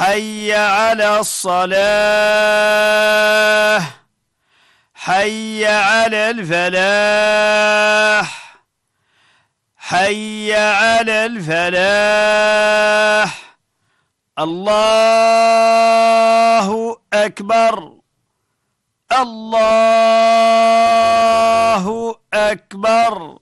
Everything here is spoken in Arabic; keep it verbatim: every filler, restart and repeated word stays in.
حي على الصلاة، حي على الفلاح، حي على الفلاح. الله أكبر، الله أكبر.